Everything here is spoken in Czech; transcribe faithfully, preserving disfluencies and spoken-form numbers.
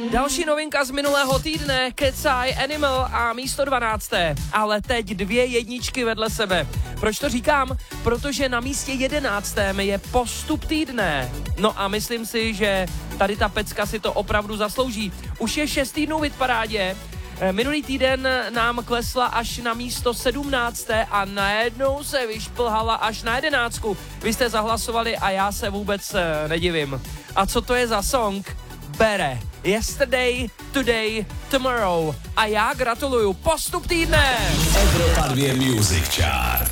Další novinka z minulého týdne, Cat's Eye, Animal a místo dvanácté. Ale teď dvě jedničky vedle sebe. Proč to říkám? Protože na místě jedenáctém je postup týdne. No a myslím si, že tady ta pecka si to opravdu zaslouží. Už je šest týdnů v hitparádě. Minulý týden nám klesla až na místo sedmnácté a najednou se vyšplhala až na jedenáctku. Vy jste zahlasovali a já se vůbec nedivím. A co to je za song? Bere. Yesterday, Today, Tomorrow. A já gratuluju. Postup týdne! Evropa dva Music Chart.